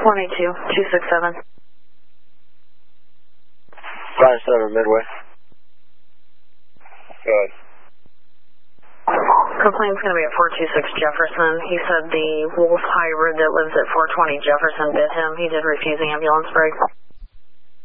182-267. 5-7 Midway. Good. Complaint's going to be at 426 Jefferson. He said the wolf hybrid that lives at 420 Jefferson bit him. He did refusing ambulance break.